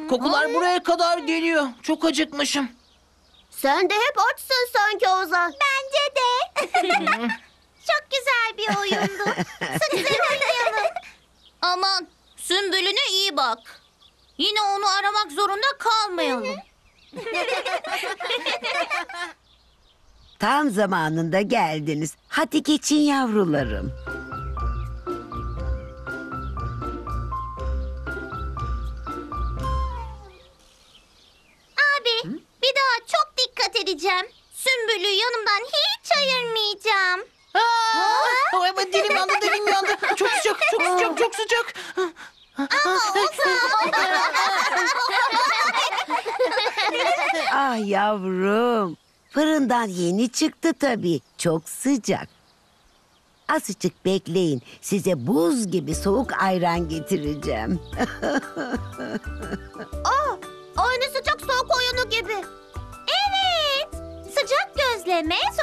Kokular buraya kadar geliyor. Çok acıkmışım. Sen de hep açsın sanki Ozan. Bence de. Çok güzel bir oyundu. Sık sık oynayalım. Aman Sümbül'üne iyi bak. Yine onu aramak zorunda kalmayalım. Tam zamanında geldiniz. Hadi geçin yavrularım. Abi bir daha çok dikkat edeceğim. Sümbül'ü yanımdan hiç ayırmayacağım. Ay, dilim yandı, dilim yandı. Çok sıcak, çok sıcak, çok sıcak. Ah yavrum. Fırından yeni çıktı tabii. Çok sıcak. Azıcık bekleyin. Size buz gibi soğuk ayran getireceğim. Aynı sıcak soğuk oyunu gibi. Evet. Sıcak gözleme,